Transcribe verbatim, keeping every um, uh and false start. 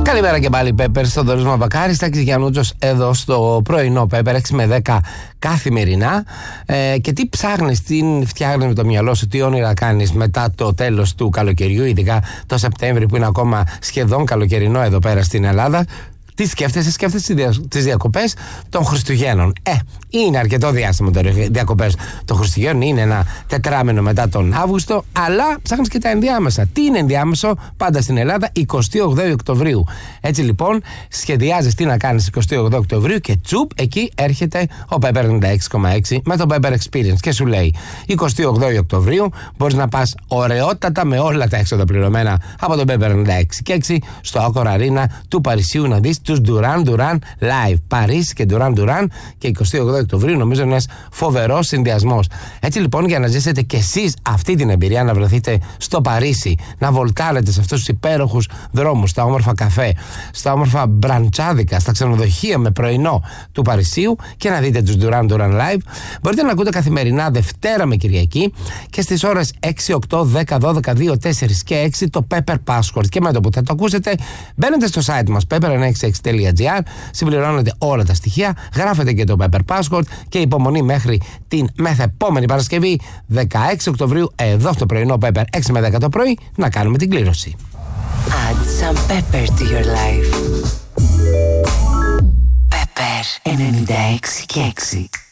Καλημέρα και πάλι, Πέπερ, στον Δωρίσμα Μπακάρη, Τάκης Γιαννούτσος εδώ στο πρωινό Πέπερ, έξι με δέκα καθημερινά. Ε, και τι ψάχνεις, τι φτιάχνεις με το μυαλό σου, τι όνειρα κάνεις μετά το τέλος του καλοκαιριού, ειδικά το Σεπτέμβρη που είναι ακόμα σχεδόν καλοκαιρινό εδώ πέρα στην Ελλάδα. Τι σκέφτεσαι, σκέφτεσαι τις διακοπές των Χριστουγέννων. Ε, είναι αρκετό διάστημα το διακοπές των Χριστουγέννων, είναι ένα τετράμινο μετά τον Αύγουστο, αλλά ψάχνεις και τα ενδιάμεσα. Τι είναι ενδιάμεσο, πάντα στην Ελλάδα, εικοστή όγδοη Οκτωβρίου. Έτσι λοιπόν, σχεδιάζεις τι να κάνεις εικοστή όγδοη Οκτωβρίου και τσουπ, εκεί έρχεται ο Pepper ενενήντα έξι κόμμα έξι με το Pepper Experience και σου λέει εικοστή όγδοη Οκτωβρίου μπορείς να πας ωραιότατα με όλα τα έξοδα πληρωμένα από το Pepper ενενήντα έξι και έξι στο Accor Arena του Παρισιού να δεις τους Duran Duran live. Παρίσι και Duran Duran και εικοστή όγδοη Οκτωβρίου, νομίζω είναι ένας φοβερός συνδυασμός. Έτσι λοιπόν, για να ζήσετε κι εσείς αυτή την εμπειρία, να βρεθείτε στο Παρίσι, να βολτάρετε σε αυτούς τους υπέροχους δρόμους, στα όμορφα καφέ, στα όμορφα μπραντσάδικα, στα ξενοδοχεία με πρωινό του Παρισίου και να δείτε τους Duran Duran live, μπορείτε να ακούτε καθημερινά Δευτέρα με Κυριακή και στις ώρες έξι, οκτώ, δέκα, δώδεκα, δύο, τέσσερα και έξι το Pepper Password. Και με το που θα το ακούσετε, μπαίνετε στο site μας pepper εννιακόσια εξήντα έξι τελεία τζι άρ, συμπληρώνετε όλα τα στοιχεία, γράφετε και το Pepper Password και υπομονή μέχρι την μεθεπόμενη Παρασκευή δεκαέξι Οκτωβρίου εδώ στο πρωινό Pepper έξι με δέκα το πρωί να κάνουμε την κλήρωση. Add some pepper to your life. Pepper ενενήντα έξι και έξι.